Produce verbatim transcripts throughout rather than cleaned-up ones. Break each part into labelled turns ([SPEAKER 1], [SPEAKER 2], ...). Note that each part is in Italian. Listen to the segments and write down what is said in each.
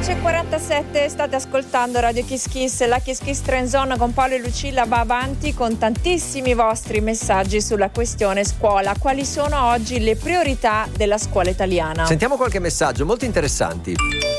[SPEAKER 1] undici e quarantasette, state ascoltando Radio Kiss Kiss, la Kiss Kiss Trend Zone con Paolo e Lucilla va avanti con tantissimi vostri messaggi sulla questione scuola. Quali sono oggi le priorità della scuola italiana?
[SPEAKER 2] Sentiamo qualche messaggio molto interessanti.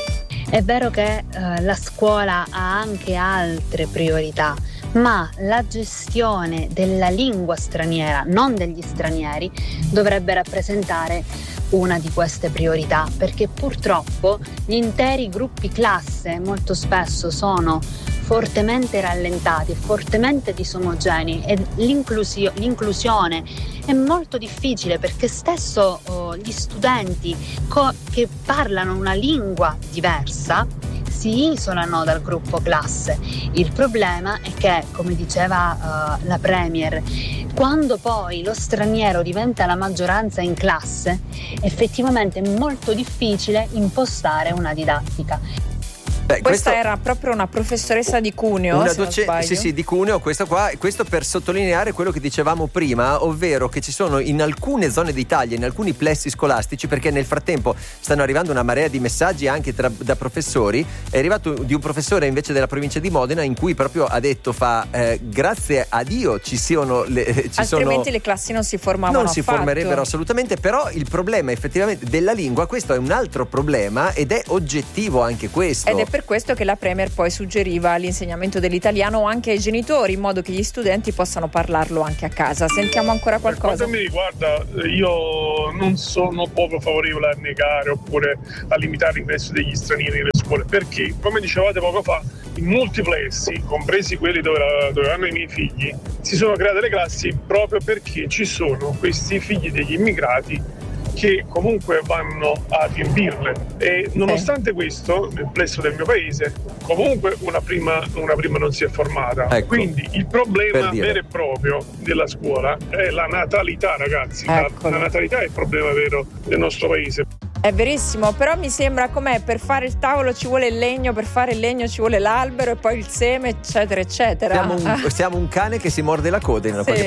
[SPEAKER 3] È vero che eh, la scuola ha anche altre priorità, ma la gestione della lingua straniera, non degli stranieri, dovrebbe rappresentare una di queste priorità, perché purtroppo gli interi gruppi classe molto spesso sono fortemente rallentati, fortemente disomogenei e l'inclusio- l'inclusione è molto difficile, perché spesso oh, gli studenti co- che parlano una lingua diversa si isolano dal gruppo classe. Il problema è che, come diceva uh, la Premier, quando poi lo straniero diventa la maggioranza in classe, effettivamente è molto difficile impostare una didattica.
[SPEAKER 2] Beh,
[SPEAKER 1] Questa
[SPEAKER 2] questo...
[SPEAKER 1] era proprio una professoressa di Cuneo,
[SPEAKER 2] una
[SPEAKER 1] se non
[SPEAKER 2] doce-
[SPEAKER 1] sbaglio.
[SPEAKER 2] sì, sì, di Cuneo, questo qua, questo per sottolineare quello che dicevamo prima, ovvero che ci sono in alcune zone d'Italia, in alcuni plessi scolastici, perché nel frattempo stanno arrivando una marea di messaggi anche tra, da professori. È arrivato di un professore invece della provincia di Modena, in cui proprio ha detto fa eh, grazie a Dio ci sono le ci
[SPEAKER 1] altrimenti
[SPEAKER 2] sono...
[SPEAKER 1] le classi non si formavano
[SPEAKER 2] non si
[SPEAKER 1] affatto.
[SPEAKER 2] formerebbero assolutamente, però il problema effettivamente della lingua, questo è un altro problema ed è oggettivo anche questo.
[SPEAKER 1] Ed è per questo che la Premier poi suggeriva l'insegnamento dell'italiano anche ai genitori, in modo che gli studenti possano parlarlo anche a casa. Sentiamo ancora qualcosa.
[SPEAKER 4] Per quanto mi riguarda, io non sono proprio favorevole a negare oppure a limitare l'ingresso degli stranieri nelle scuole, perché, come dicevate poco fa, in molti plessi, compresi quelli dove, dove vanno i miei figli, si sono create le classi proprio perché ci sono questi figli degli immigrati che comunque vanno a riempirle, e nonostante questo nel plesso del mio paese comunque una prima, una prima non si è formata. Ecco, quindi il problema vero e proprio della scuola è la natalità, ragazzi. la, la natalità è il problema vero del nostro paese.
[SPEAKER 1] È verissimo, però mi sembra com'è, per fare il tavolo ci vuole il legno, per fare il legno ci vuole l'albero e poi il seme, eccetera eccetera.
[SPEAKER 2] Siamo un, siamo un cane che si morde la coda in una
[SPEAKER 1] sì,
[SPEAKER 2] qualche